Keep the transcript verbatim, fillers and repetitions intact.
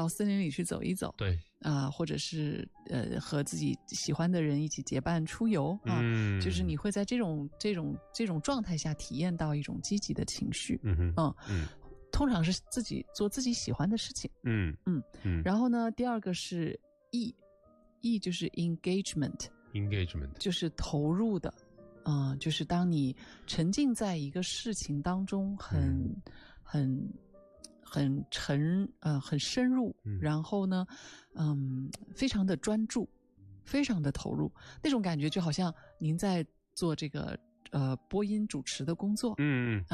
到森林里去走一走， 对啊、呃，或者是呃和自己喜欢的人一起结伴出游啊， 嗯， 就是你会在这种这种这种状态下体验到一种积极的情绪， 嗯哼， 嗯嗯， 通常是自己做自己喜欢的事情， 嗯嗯嗯， 然后呢，第二个是 E，E 就是 engagement， engagement 就是投入的。啊、呃，就是当你沉浸在一个事情当中很，很、很、很沉，呃，很深入， 嗯， 然后呢，嗯，非常的专注，非常的投入，那种感觉就好像您在做这个呃播音主持的工作， 嗯嗯。